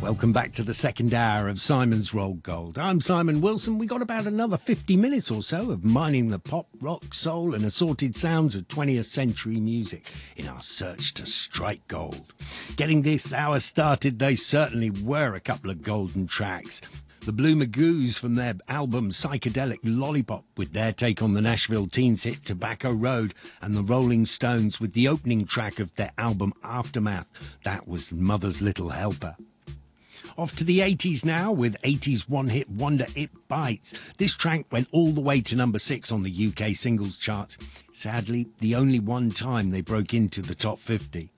Welcome back to the second hour of Simon's Rolled Gold. I'm Simon Wilson. We got about another 50 minutes or so of mining the pop, rock, soul and assorted sounds of 20th century music in our search to strike gold. Getting this hour started, they certainly were a couple of golden tracks. The Blue Magoos from their album Psychedelic Lollipop with their take on the Nashville Teens hit Tobacco Road, and the Rolling Stones with the opening track of their album Aftermath. That was Mother's Little Helper. Off to the 80s now with 80s one-hit wonder It Bites. This track went all the way to number 6 on the UK singles charts. Sadly, the only one time they broke into the top 50.